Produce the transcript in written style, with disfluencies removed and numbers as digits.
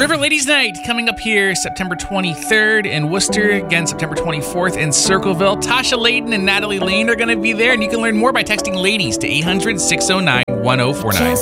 River Ladies Night coming up here September 23rd in Worcester, again September 24th in Circleville. Tasha Layden and Natalie Lane are going to be there, and you can learn more by texting LADIES to 800-609-1049.